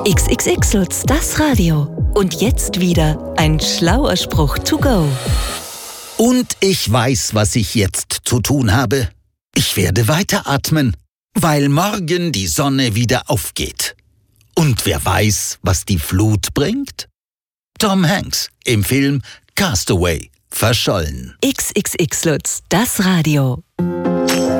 XXX Lutz, das Radio. Und jetzt wieder ein schlauer Spruch to go. Und ich weiß, was ich jetzt zu tun habe. Ich werde weiteratmen, weil morgen die Sonne wieder aufgeht. Und wer weiß, was die Flut bringt? Tom Hanks im Film Castaway, verschollen. XXX Lutz, das Radio.